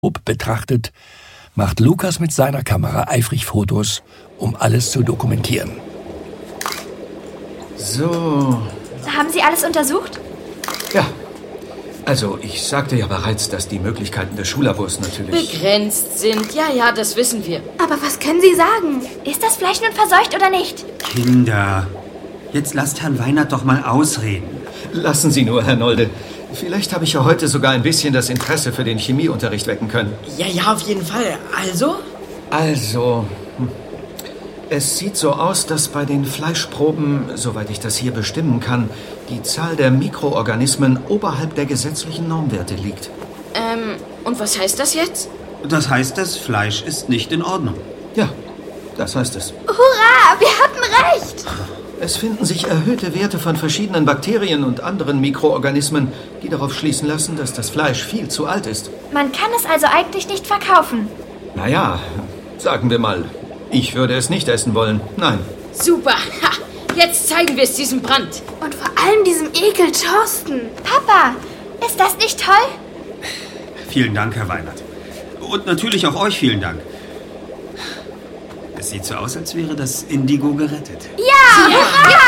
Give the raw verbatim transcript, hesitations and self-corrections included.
betrachtet, macht Lukas mit seiner Kamera eifrig Fotos, um alles zu dokumentieren. So. Haben Sie alles untersucht? Ja. Also, ich sagte ja bereits, dass die Möglichkeiten des Schullabors natürlich begrenzt sind. Ja, ja, das wissen wir. Aber was können Sie sagen? Ist das Fleisch nun verseucht oder nicht? Kinder, jetzt lasst Herrn Weinert doch mal ausreden. Lassen Sie nur, Herr Nolde. Vielleicht habe ich ja heute sogar ein bisschen das Interesse für den Chemieunterricht wecken können. Ja, ja, auf jeden Fall. Also? Also, es sieht so aus, dass bei den Fleischproben, soweit ich das hier bestimmen kann, die Zahl der Mikroorganismen oberhalb der gesetzlichen Normwerte liegt. Ähm, und was heißt das jetzt? Das heißt, das Fleisch ist nicht in Ordnung. Ja, das heißt es. Hurra, wir hatten recht! Es finden sich erhöhte Werte von verschiedenen Bakterien und anderen Mikroorganismen, die darauf schließen lassen, dass das Fleisch viel zu alt ist. Man kann es also eigentlich nicht verkaufen. Naja, sagen wir mal, ich würde es nicht essen wollen. Nein. Super. Ha, jetzt zeigen wir es diesem Brand. Und vor allem diesem Ekel Thorsten. Papa, ist das nicht toll? Vielen Dank, Herr Weinert. Und natürlich auch euch vielen Dank. Es sieht so aus, als wäre das Indigo gerettet. Ja! Ja! Ja!